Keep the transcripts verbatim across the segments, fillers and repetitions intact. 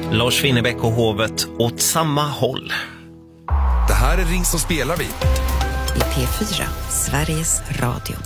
Lars Winnerbäck och hovet åt samma håll. Det här är Ring som spelar vi. I P fyra, Sveriges Radio.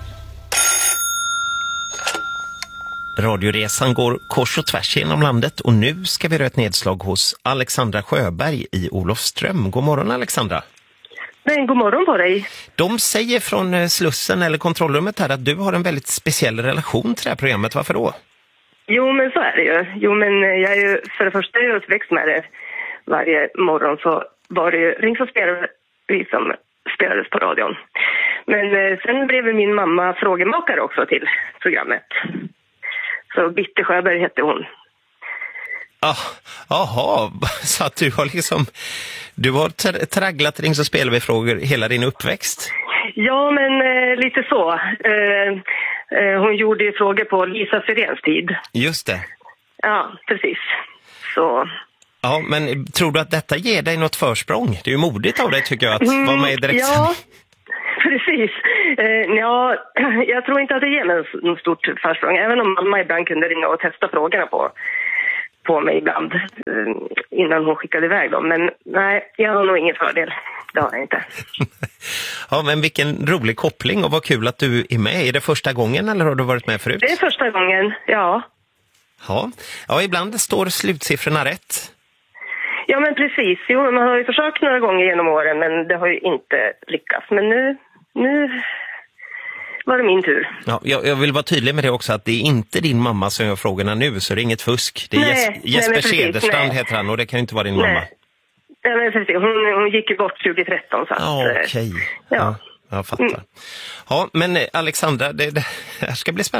Radioresan går kors och tvärs genom landet och nu ska vi göra ett nedslag hos Alexandra Sjöberg i Olofström. God morgon Alexandra. Men god morgon på dig. De säger från Slussen eller kontrollrummet här att du har en väldigt speciell relation till det här programmet. Varför då? Jo men så är det ju. Jo men jag är ju för det första är uppväxt med det. Varje morgon så var det ju Ring som spelar vi som spelades på radion. Men eh, sen blev min mamma frågemakare också till programmet. Så Bitte Sjöberg hette hon. Ah, aha, så att du har liksom du har tra- tragglat Ring så spelar vi frågor hela din uppväxt. Ja men eh, lite så. Eh, eh, hon gjorde ju frågor på Lisa Sirens tid. Just det. Ja, precis. Så. Ja, men tror du att detta ger dig något försprång? Det är ju modigt av dig tycker jag att mm, vara med i direktsändning. Ja, precis. Eh, ja, jag tror inte att det ger mig något stort försprång. Även om mamma ibland kunde ringa och testa frågorna på, på mig ibland. Eh, innan hon skickade iväg dem. Men nej, jag har nog ingen fördel. Det har jag inte. Ja, men vilken rolig koppling och vad kul att du är med. Är det första gången eller har du varit med förut? Det är första gången, ja. Ja, ja ibland står slutsiffrorna rätt. Ja, men precis. Jo, man har ju försökt några gånger genom åren, men det har ju inte lyckats. Men nu, nu var det min tur. Ja, jag, jag vill vara tydlig med det också, att det är inte din mamma som gör frågorna nu, så det är inget fusk. Det är nej, Jes- Jesper nej, Cederstrand heter han och det kan ju inte vara din nej. mamma. Nej, men precis. Hon, hon gick ju bort tjugo tretton. Så att, ja, okej. Okay. Ja. Ja, jag fattar. Mm. Ja, men Alexandra, det, det här ska bli spännande.